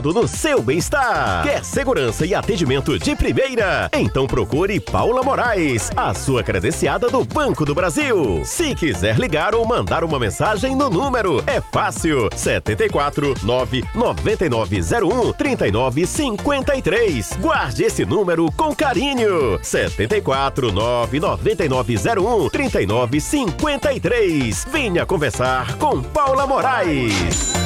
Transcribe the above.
pensando no seu bem-estar. Quer segurança e atendimento de primeira? Então procure Paula Moraes, a sua credenciada do Banco do Brasil. Se quiser ligar ou mandar uma mensagem no número, é fácil. 74 99901 3953. Guarde esse número com carinho. 74 99901 3953. Venha conversar com Paula Moraes.